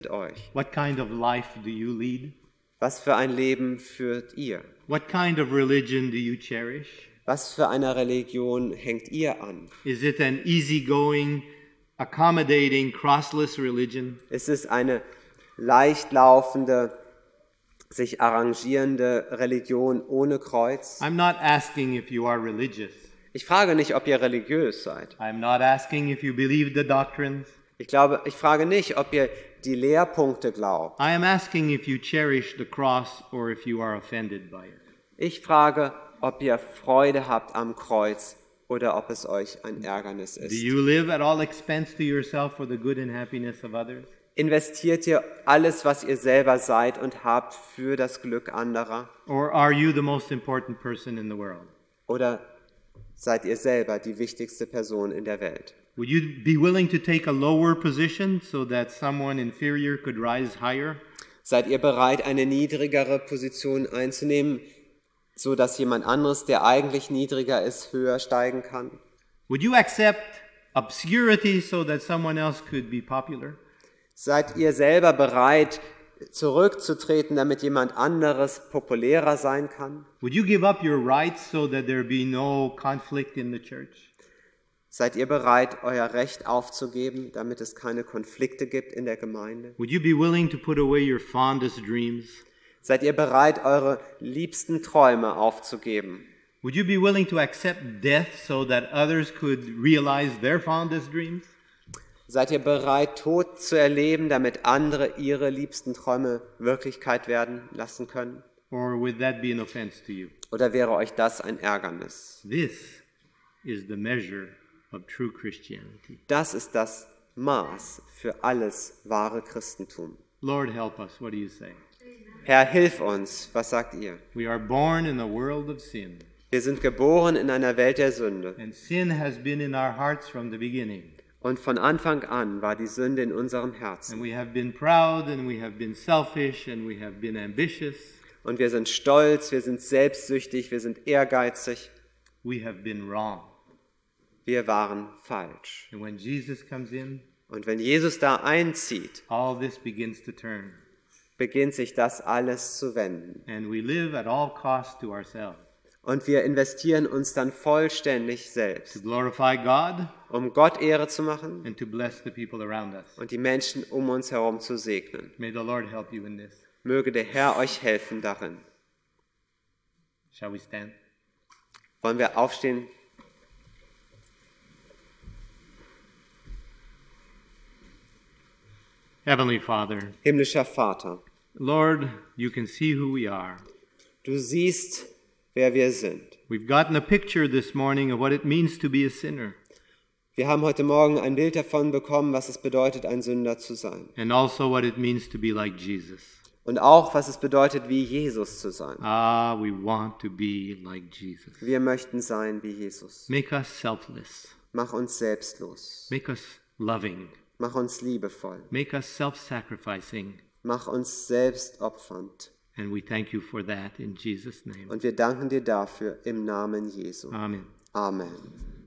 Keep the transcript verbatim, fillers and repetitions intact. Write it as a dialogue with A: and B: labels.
A: euch?
B: What kind of life do you lead?
A: Was für ein Leben führt ihr?
B: What kind of religion do you cherish?
A: Was für eine Religion hängt ihr an?
B: Is it an easygoing, accommodating, crossless religion?
A: Ist es eine leicht laufende, sich arrangierende Religion ohne Kreuz?
B: I'm not asking if you are religious.
A: Ich frage nicht, ob ihr religiös seid.
B: I'm not asking if you believe the doctrines.
A: Ich glaube, ich frage nicht, ob ihr die Lehrpunkte glaubt.
B: I am asking if you cherish the cross or if you are offended by it.
A: Ich frage, ob ihr Freude habt am Kreuz oder ob es euch ein Ärgernis
B: Do
A: ist.
B: you live at all expense to yourself for the good and happiness of others?
A: Investiert ihr alles, was ihr selber seid und habt, für das Glück anderer?
B: Or are you the most important person in the world?
A: Oder seid ihr selber die wichtigste Person in der Welt?
B: Would you be willing to take a lower position so that someone inferior could rise higher?
A: Seid ihr bereit, eine niedrigere Position einzunehmen, so dass jemand anderes, der eigentlich niedriger ist, höher steigen kann?
B: Would you accept obscurity so that someone else could be popular?
A: Seid ihr selber bereit, zurückzutreten, damit jemand anderes populärer sein kann?
B: Would you give up your rights so that there be no conflict in the church?
A: Seid ihr bereit, euer Recht aufzugeben, damit es keine Konflikte gibt in der Gemeinde?
B: Would you be willing to put away your fondest dreams?
A: Seid ihr bereit, eure liebsten Träume aufzugeben?
B: Would you be willing to accept death so that others could realize their fondest dreams?
A: Seid ihr bereit, Tod zu erleben, damit andere ihre liebsten Träume Wirklichkeit werden lassen können?
B: Or would that be an offense to you?
A: Oder wäre euch das ein Ärgernis?
B: This is the measure of true Christianity.
A: Das ist das Maß für alles wahre Christentum.
B: Lord, help us. What do you say?
A: Herr, hilf uns. Was sagt ihr?
B: We are born in a world of sin,
A: Wir sind geboren in einer Welt der Sünde.
B: and sin has been in our hearts from the beginning.
A: Und von Anfang an war die Sünde in unserem
B: And
A: Herzen.
B: we have been proud, and we have been selfish, and we have been ambitious.
A: Und wir sind stolz, wir sind selbstsüchtig, wir sind ehrgeizig.
B: We have been wrong.
A: Wir waren falsch.
B: And when Jesus comes in,
A: Und wenn Jesus da einzieht,
B: all this begins to turn.
A: beginnt sich das alles zu wenden.
B: And we live at all costs to ourselves.
A: Und wir investieren uns dann vollständig
B: To
A: selbst,
B: glorify God
A: um Gott Ehre zu machen
B: and to bless the people around us.
A: und die Menschen um uns herum zu segnen.
B: May the Lord help you in this.
A: Möge der Herr euch helfen darin.
B: Shall we stand?
A: Wollen wir aufstehen?
B: Heavenly Father,
A: Himmlischer Vater,
B: Lord, you can see who we are.
A: du siehst, wer wir sind.
B: We've gotten a picture this morning of what it means to be a sinner,
A: Wir haben heute Morgen ein Bild davon bekommen, was es bedeutet, ein Sünder zu sein.
B: and also what it means to be like Jesus.
A: Und auch, was es bedeutet, wie Jesus zu sein.
B: Ah, we want to be like Jesus.
A: Wir möchten sein wie Jesus.
B: Make us selfless.
A: Mach uns selbstlos.
B: Make us loving.
A: Mach uns liebevoll.
B: Make us self-sacrificing.
A: Mach uns selbstopfernd.
B: And we thank you for that in Jesus' name.
A: Und wir danken dir dafür im Namen Jesu.
B: Amen.
A: Amen.